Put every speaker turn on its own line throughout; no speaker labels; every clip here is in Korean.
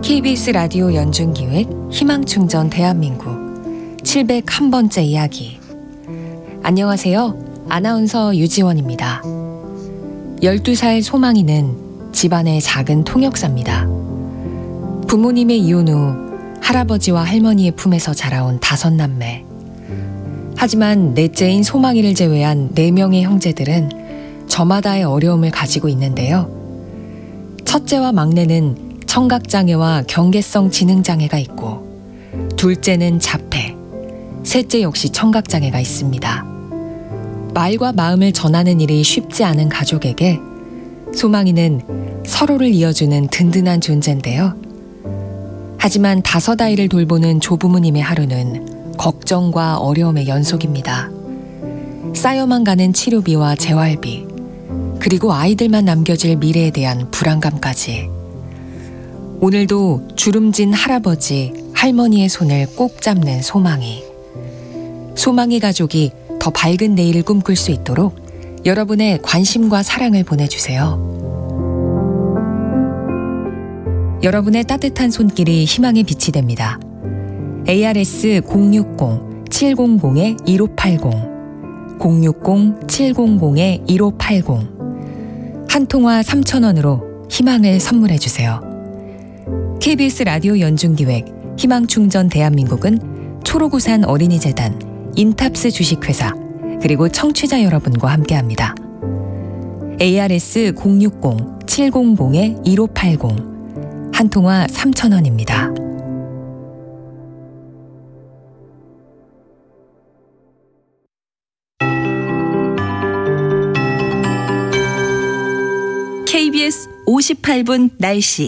KBS 라디오 연중기획 희망충전 대한민국 701번째 이야기. 안녕하세요. 아나운서 유지원입니다. 12살 소망이는 집안의 작은 통역사입니다. 부모님의 이혼 후 할아버지와 할머니의 품에서 자라온 5남매. 하지만 넷째인 소망이를 제외한 4명의 형제들은 저마다의 어려움을 가지고 있는데요. 첫째와 막내는 청각장애와 경계성 지능장애가 있고, 둘째는 자폐, 셋째 역시 청각장애가 있습니다. 말과 마음을 전하는 일이 쉽지 않은 가족에게 소망이는 서로를 이어주는 든든한 존재인데요. 하지만 5 아이를 돌보는 조부모님의 하루는 걱정과 어려움의 연속입니다. 쌓여만 가는 치료비와 재활비, 그리고 아이들만 남겨질 미래에 대한 불안감까지. 오늘도 주름진 할아버지, 할머니의 손을 꼭 잡는 소망이. 소망이 가족이 더 밝은 내일을 꿈꿀 수 있도록 여러분의 관심과 사랑을 보내주세요. 여러분의 따뜻한 손길이 희망의 빛이 됩니다. ARS 060-700-1580 060-700-1580 한 통화 3,000원으로 희망을 선물해주세요. KBS 라디오 연중기획 희망충전 대한민국은 초록우산 어린이재단, 인탑스 주식회사, 그리고 청취자 여러분과 함께합니다. ARS 060-700-1580 한 통화 3,000원입니다.
KBS 58분 날씨.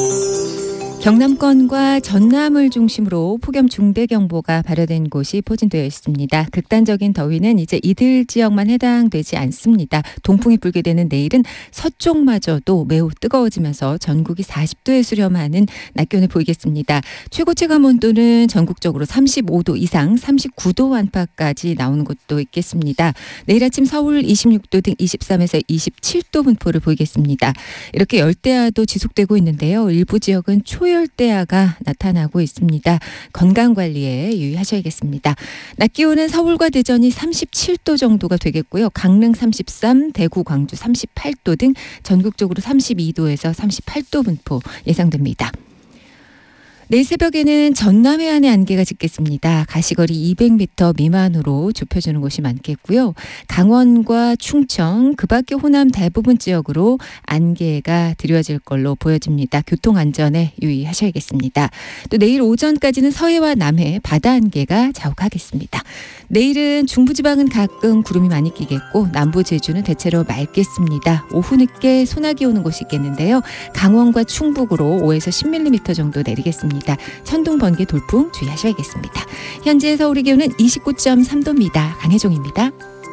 경남권과 전남을 중심으로 폭염 중대경보가 발효된 곳이 포진되어 있습니다. 극단적인 더위는 이제 이들 지역만 해당되지 않습니다. 동풍이 불게 되는 내일은 서쪽마저도 매우 뜨거워지면서 전국이 40도에 수렴하는 낮 기온을 보이겠습니다. 최고 체감 온도는 전국적으로 35도 이상 39도 안팎까지 나오는 곳도 있겠습니다. 내일 아침 서울 26도 등 23에서 27도 분포를 보이겠습니다. 이렇게 열대야도 지속되고 있는데요. 일부 지역은 초열대야가 나타나고 있습니다. 건강관리에 유의하셔야겠습니다. 낮 기온은 서울과 대전이 37도 정도가 되겠고요. 강릉 33, 대구, 광주 38도 등 전국적으로 32도에서 38도 분포 예상됩니다. 내일 새벽에는 전남 해안에 안개가 짙겠습니다. 가시거리 200m 미만으로 좁혀지는 곳이 많겠고요. 강원과 충청, 그 밖에 호남 대부분 지역으로 안개가 드려질 걸로 보여집니다. 교통안전에 유의하셔야겠습니다. 또 내일 오전까지는 서해와 남해 바다 안개가 자욱하겠습니다. 내일은 중부지방은 가끔 구름이 많이 끼겠고 남부 제주는 대체로 맑겠습니다. 오후 늦게 소나기 오는 곳이 있겠는데요. 강원과 충북으로 5에서 10mm 정도 내리겠습니다. 천둥, 번개, 돌풍 주의하셔야겠습니다. 현재 서울의 기온은 29.3도입니다. 강혜종입니다.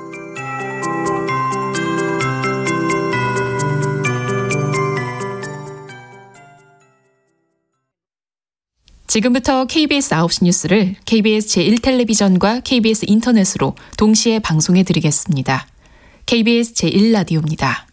지금부터 KBS 9시 뉴스를 KBS 제1텔레비전과 KBS 인터넷으로 동시에 방송해 드리겠습니다. KBS 제1라디오입니다.